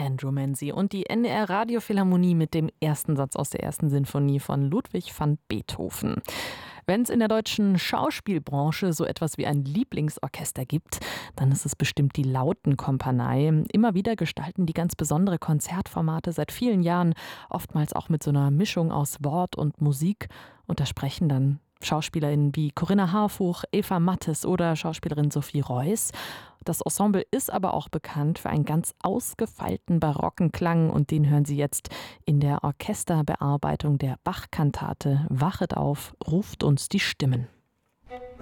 Andrew Manzi und die NDR Radiophilharmonie mit dem ersten Satz aus der ersten Sinfonie von Ludwig van Beethoven. Wenn es in der deutschen Schauspielbranche so etwas wie ein Lieblingsorchester gibt, dann ist es bestimmt die Lautenkompanie. Immer wieder gestalten die ganz besondere Konzertformate seit vielen Jahren, oftmals auch mit so einer Mischung aus Wort und Musik. Und da sprechen dann SchauspielerInnen wie Corinna Harfuch, Eva Mattes oder Schauspielerin Sophie Reuss. Das Ensemble ist aber auch bekannt für einen ganz ausgefeilten barocken Klang und den hören Sie jetzt in der Orchesterbearbeitung der Bach-Kantate Wachet auf, ruft uns die Stimmen.